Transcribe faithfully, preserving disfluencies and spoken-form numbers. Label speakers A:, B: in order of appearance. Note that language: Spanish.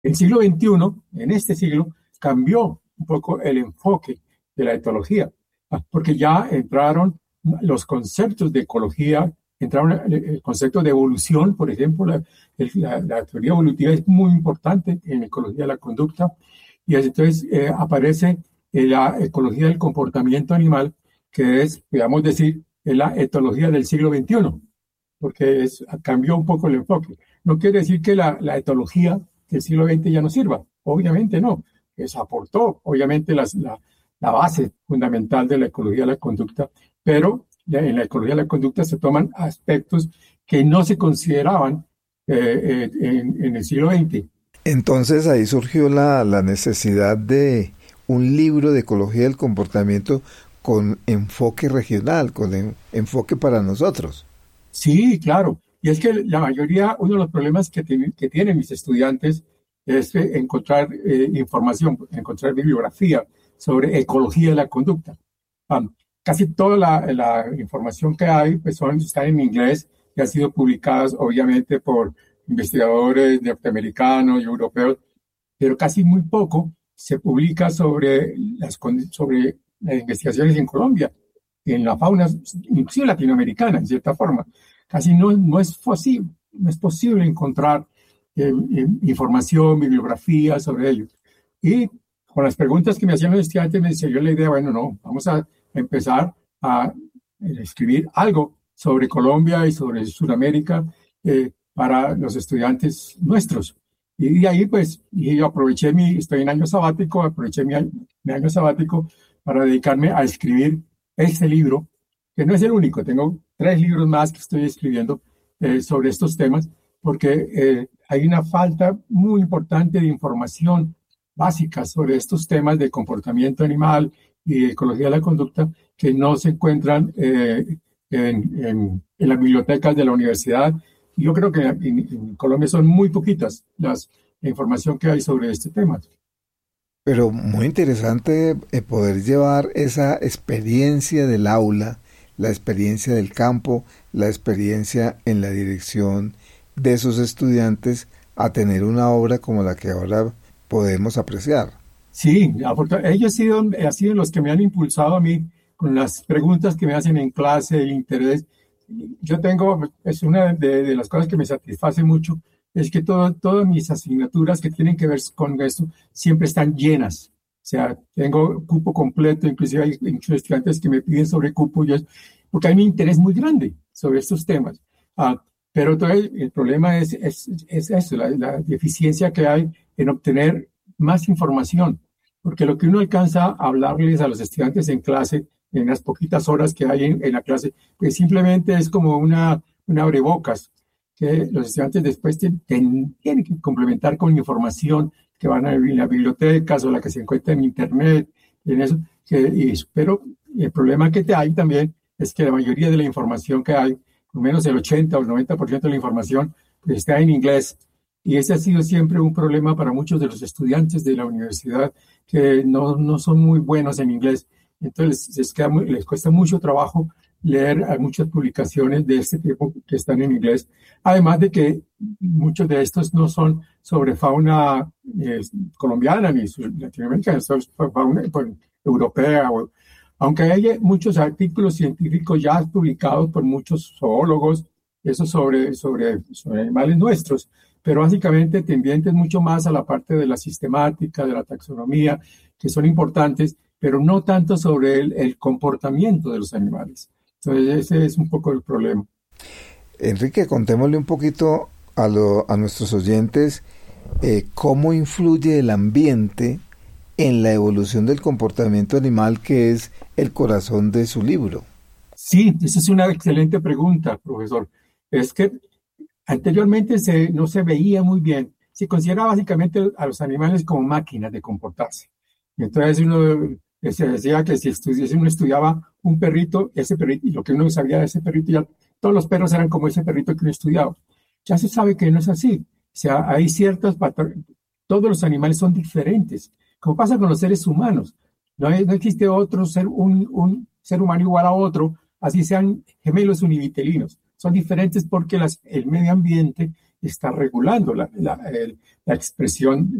A: El siglo veintiuno, en este siglo, cambió un poco el enfoque de la etología, porque ya entraron los conceptos de ecología, entraron el concepto de evolución, por ejemplo, la, la, la teoría evolutiva es muy importante en ecología de la conducta, y entonces eh, aparece la ecología del comportamiento animal, que es, podríamos decir, la etología del siglo veintiuno, porque es, cambió un poco el enfoque. No quiere decir que la, la etología del siglo veinte ya no sirva, obviamente no. Eso aportó, obviamente, las, la, la base fundamental de la ecología de la conducta, pero en la ecología de la conducta se toman aspectos que no se consideraban eh, eh, en, en el siglo veinte.
B: Entonces ahí surgió la, la necesidad de un libro de ecología del comportamiento con enfoque regional, con en, enfoque para nosotros.
A: Sí, claro. Y es que la mayoría, uno de los problemas que, te, que tienen mis estudiantes es eh, encontrar eh, información, encontrar bibliografía sobre ecología de la conducta. Um, casi toda la, la información que hay pues son, está en inglés y ha sido publicadas obviamente por investigadores norteamericanos y europeos, pero casi muy poco se publica sobre las, sobre las investigaciones en Colombia, en la fauna, inclusive latinoamericana, en cierta forma. Casi no, no, es, posible, no es posible encontrar eh, eh, información, bibliografía sobre ello. Y con las preguntas que me hacían los estudiantes, me salió la idea, bueno, no, vamos a empezar a escribir algo sobre Colombia y sobre Sudamérica eh, para los estudiantes nuestros. Y de ahí, pues, y yo aproveché mi, estoy en año sabático, aproveché mi año, mi año sabático para dedicarme a escribir este libro, que no es el único, tengo tres libros más que estoy escribiendo eh, sobre estos temas, porque eh, hay una falta muy importante de información básica sobre estos temas de comportamiento animal y ecología de la conducta que no se encuentran eh, en, en, en las bibliotecas de la universidad. Yo creo que en, en Colombia son muy poquitas las, la información que hay sobre este tema.
B: Pero muy interesante eh, poder llevar esa experiencia del aula, la experiencia del campo, la experiencia en la dirección de esos estudiantes a tener una obra como la que ahora podemos apreciar.
A: Sí, ellos han sido, han sido los que me han impulsado a mí con las preguntas que me hacen en clase, el interés. Yo tengo, es una de, de las cosas que me satisface mucho, es que todo, todas mis asignaturas que tienen que ver con esto siempre están llenas. O sea, tengo cupo completo, inclusive hay muchos estudiantes que me piden sobre cupo, yo, porque hay un interés muy grande sobre estos temas. Ah, pero todo el, el problema es, es, es eso, la, la deficiencia que hay en obtener más información, porque lo que uno alcanza a hablarles a los estudiantes en clase, en las poquitas horas que hay en, en la clase, pues simplemente es como una, una abrebocas, que los estudiantes después ten, ten, tienen que complementar con información que van a en las bibliotecas o la que se encuentra en internet, en eso, que, y, pero el problema que te hay también es que la mayoría de la información que hay, por menos el ochenta o el noventa por ciento de la información, pues está en inglés. Y ese ha sido siempre un problema para muchos de los estudiantes de la universidad que no, no son muy buenos en inglés. Entonces les, queda muy, les cuesta mucho trabajo leer a muchas publicaciones de este tipo que están en inglés. Además de que muchos de estos no son sobre fauna eh, colombiana ni latinoamericana, son fauna pues, europea. O, aunque hay muchos artículos científicos ya publicados por muchos zoólogos, eso sobre, sobre, sobre animales nuestros, pero básicamente tendientes mucho más a la parte de la sistemática, de la taxonomía, que son importantes, pero no tanto sobre el, el comportamiento de los animales. Entonces ese es un poco el problema.
B: Enrique, contémosle un poquito a, lo, a nuestros oyentes eh, cómo influye el ambiente en la evolución del comportamiento animal, que es el corazón de su libro.
A: Sí, esa es una excelente pregunta, profesor. Es que anteriormente se, no se veía muy bien. Se considera básicamente a los animales como máquinas de comportarse. Entonces uno se decía que si estudiase, uno estudiaba un perrito, ese perrito, y lo que uno sabía de ese perrito, ya todos los perros eran como ese perrito que uno estudiaba. Ya se sabe que no es así. O sea, hay ciertos patrones. Todos los animales son diferentes, como pasa con los seres humanos. No, hay, no existe otro ser, un, un ser humano igual a otro, así sean gemelos univitelinos. Son diferentes porque las, el medio ambiente está regulando la, la, el- la expresión